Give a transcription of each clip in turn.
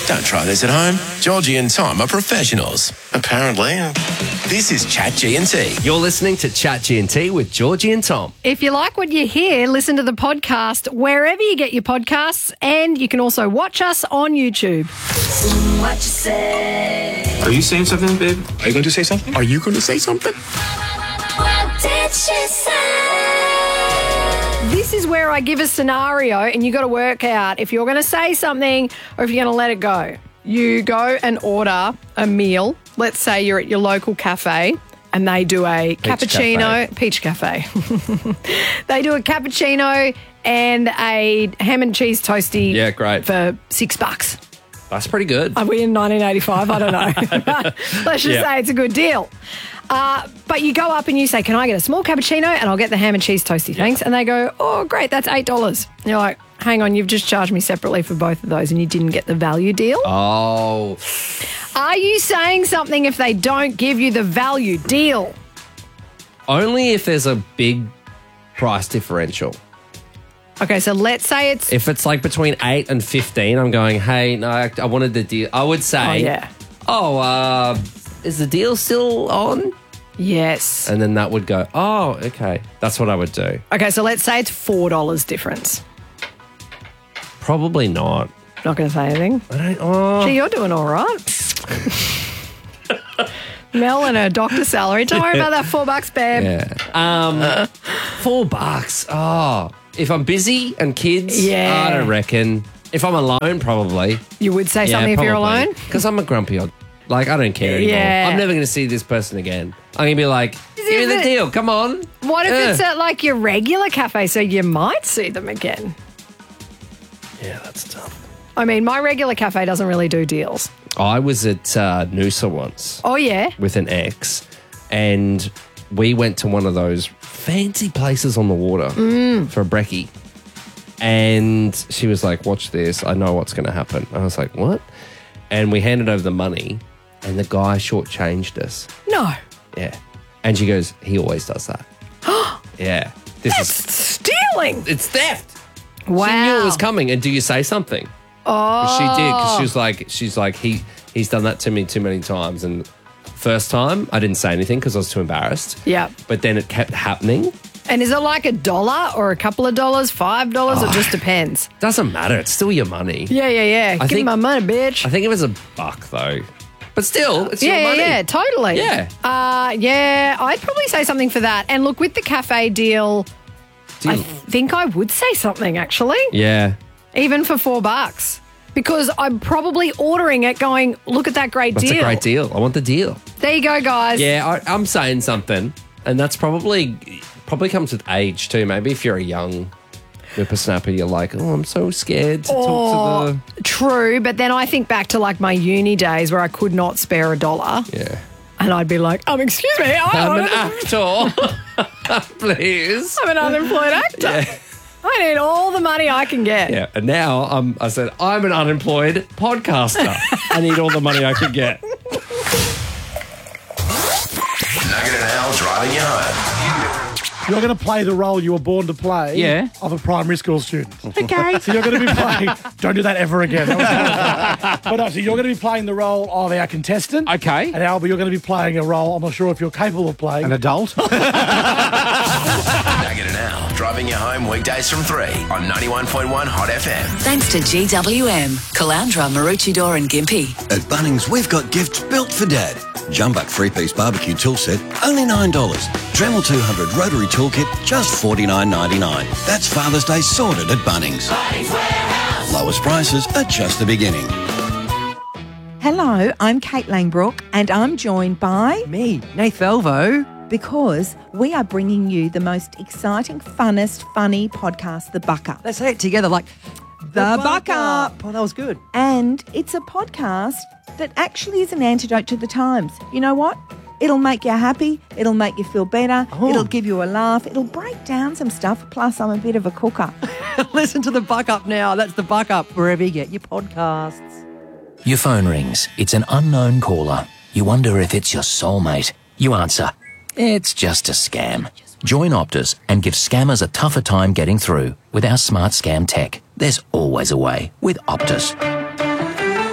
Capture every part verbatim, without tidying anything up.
Don't try this at home. Georgie and Tom are professionals, apparently. This is Chat G and T. You're listening to Chat G and T with Georgie and Tom. If you like what you hear, listen to the podcast wherever you get your podcasts, and you can also watch us on YouTube. What you say? Are you saying something, babe? Are you going to say something? Are you going to say something? What did she say? This is where I give a scenario and you got to work out if you're going to say something or if you're going to let it go. You go and order a meal. Let's say you're at your local cafe and they do a Peach cappuccino. Cafe. Peach Cafe. They do a cappuccino and a ham and cheese toasty. Yeah, great. For six bucks. That's pretty good. Are we in nineteen eighty-five? I don't know. Let's just Yeah. say it's a good deal. Uh, but you go up and you say, can I get a small cappuccino and I'll get the ham and cheese toasty, thanks? And they go, oh, great, that's eight dollars. You're like, hang on, you've just charged me separately for both of those and you didn't get the value deal. Oh. Are you saying something if they don't give you the value deal? Only if there's a big price differential. Okay, so let's say it's... If it's like between eight and fifteen, I'm going, hey, no, I, I wanted the deal. I would say, Oh, yeah. oh, uh, is the deal still on? Yes. And then that would go, oh, okay. That's what I would do. Okay, so let's say it's four dollars difference. Probably not. Not going to say anything. I don't, oh. Gee, you're doing all right. Mel and her doctor salary. Don't worry about that four bucks, babe. Yeah. Um, four bucks. Oh, if I'm busy and kids, Yeah. I don't reckon. If I'm alone, probably. You would say something if you're alone? Because I'm a grumpy old. Like, I don't care anymore. Yeah. I'm never going to see this person again. I'm going to be like, give me the it- deal. Come on. What if Yeah. it's at like your regular cafe so you might see them again? Yeah, that's tough. I mean, my regular cafe doesn't really do deals. I was at uh, Noosa once Oh, yeah? with an ex, and we went to one of those fancy places on the water for a brekkie. And she was like, watch this. I know what's going to happen. I was like, what? And we handed over the money, and the guy shortchanged us. No. Yeah. And she goes, he always does that. Yeah. This is Stealing. it's theft. Wow. She knew it was coming. And do you say something? Oh. She did, because she was like, she's like, he he's done that to me too many times. And first time, I didn't say anything because I was too embarrassed. Yeah. But then it kept happening. And is it like a dollar or a couple of dollars, five dollars? It just depends. Doesn't matter. It's still your money. Yeah, yeah, yeah. I Give me think- my money, bitch. I think it was a buck though. But still, it's yeah, your yeah, money. yeah, totally. Yeah. Uh, yeah, I'd probably say something for that. And look, with the cafe deal, Do I you- think I would say something actually, yeah. even for four bucks. Because I'm probably ordering it going, look at that great That's deal. a great deal. I want the deal. There you go, guys. Yeah, I, I'm saying something. And that's probably probably comes with age too. Maybe if you're a young whippersnapper, you're like, oh, I'm so scared to talk Oh, to the... true. But then I think back to like my uni days where I could not spare a dollar. Yeah. And I'd be like, um, excuse me, I I'm an actor. Please. I'm an unemployed actor. Yeah. I need all the money I can get. Yeah, and now um, I said, I'm an unemployed podcaster. I need all the money I can get. Nugget and Al driving you home. You're going to play the role you were born to play Yeah. of a primary school student. Okay. So you're going to be playing... Don't do that ever again. That was but no, so you're going to be playing the role of our contestant. Okay. And Albert, you're going to be playing a role I'm not sure if you're capable of playing. An adult? Nugget and Al driving you home weekdays from three on ninety-one point one Hot F M. Thanks to G W M, Caloundra, Maroochydore and Gympie. At Bunnings, we've got gifts built for Dad. Jumbuck three-piece barbecue tool set, only nine dollars. Dremel two hundred rotary toolkit, just forty-nine ninety-nine. That's Father's Day sorted at Bunnings. Bunnings Warehouse. Lowest prices are just the beginning. Hello, I'm Kate Langbrook and I'm joined by... Me, Nath Elvo. Because we are bringing you the most exciting, funnest, funny podcast, The Buck Up. Let's say it together like... The, Buck Up. Oh, that was good. And it's a podcast that actually is an antidote to the times. You know what? It'll make you happy. It'll make you feel better. Oh. It'll give you a laugh. It'll break down some stuff. Plus, I'm a bit of a cooker. Listen to The Buck Up now. That's The Buck Up, wherever you get your podcasts. Your phone rings. It's an unknown caller. You wonder if it's your soulmate. You answer. It's just a scam. Join Optus and give scammers a tougher time getting through with our smart scam tech. There's always a way with Optus.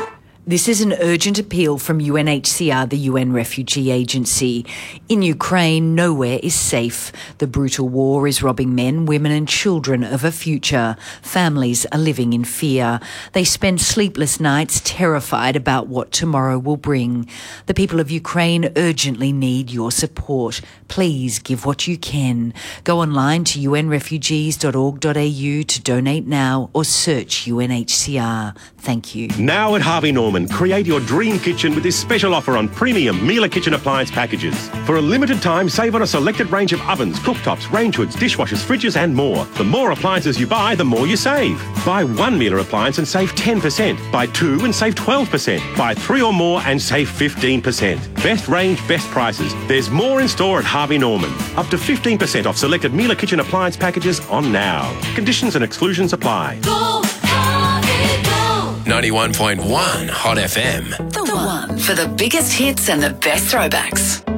This is an urgent appeal from U N H C R, the U N Refugee Agency. In Ukraine, nowhere is safe. The brutal war is robbing men, women and children of a future. Families are living in fear. They spend sleepless nights terrified about what tomorrow will bring. The people of Ukraine urgently need your support. Please give what you can. Go online to u n refugees dot org dot a u to donate now or search U N H C R. Thank you. Now at Harvey Norman, create your dream kitchen with this special offer on premium Miele kitchen appliance packages. For a limited time, save on a selected range of ovens, cooktops, range hoods, dishwashers, fridges and more. The more appliances you buy, the more you save. Buy one Miele appliance and save ten percent. Buy two and save twelve percent. Buy three or more and save fifteen percent. Best range, best prices. There's more in store at Harvey Norman. Up to fifteen percent off selected Miele kitchen appliance packages on now. Conditions and exclusions apply. Go, Harvey, go. ninety-one point one Hot F M. The one for the biggest hits and the best throwbacks.